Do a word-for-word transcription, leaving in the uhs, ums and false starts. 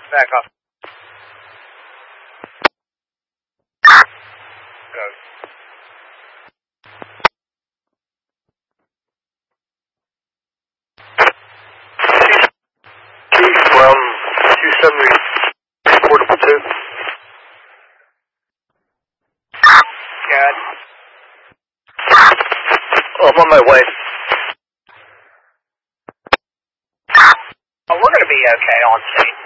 Back off. Go. Chief from two seventy, portable two. Good. Oh, I'm on my way. Oh, we're going to be okay on scene.